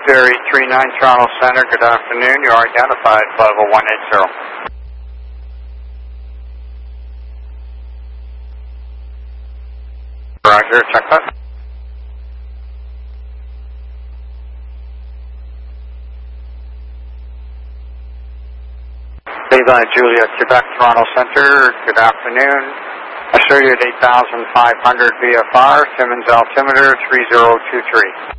Ferry 39 Toronto Center, good afternoon. You are identified 50180. Roger, check that. Levi Juliet, Quebec, Toronto Center, good afternoon. I show you at 8,500 VFR, Timmins altimeter 3023.